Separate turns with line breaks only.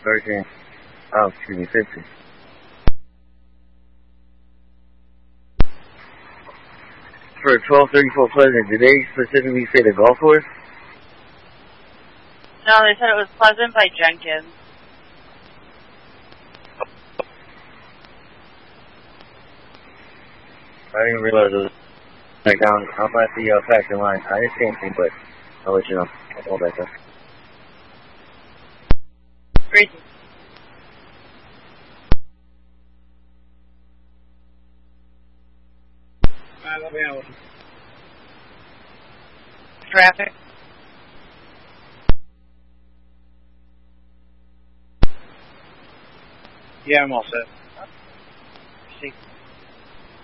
13. Oh, excuse me, 15. For 1234 Pleasant, did they specifically say the golf course?
No, they said it was Pleasant by Jenkins.
I didn't realize it was back down. I'm at the factory line. I didn't see anything, but I'll let you know. I'll call back up.
Great.
Let me know.
Traffic.
Yeah, I'm all set.
See.